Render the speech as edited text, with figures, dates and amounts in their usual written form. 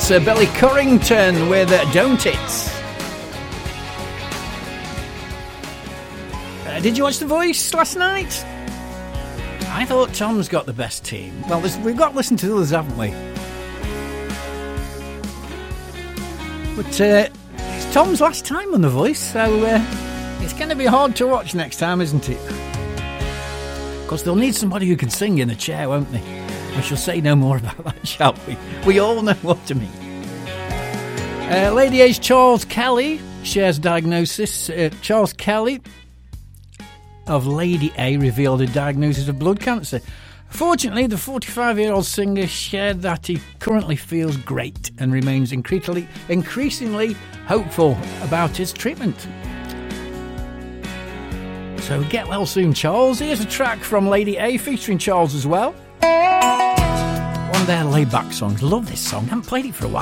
That's Billy Currington with Don't It. Did you watch The Voice last night? I thought Tom's got the best team. Well, we've got to listen to the others, haven't we? But it's Tom's last time on The Voice, so it's going to be hard to watch next time, isn't it? Because they'll need somebody who can sing in a chair, won't they? We shall say no more about that, shall we? We all know what to mean. Lady A's Charles Kelly shares diagnosis. Charles Kelly of Lady A revealed a diagnosis of blood cancer. Fortunately, the 45-year-old singer shared that he currently feels great and remains increasingly hopeful about his treatment. So get well soon, Charles. Here's a track from Lady A featuring Charles as well. One of their laid-back songs. Love this song. Haven't played it for a while.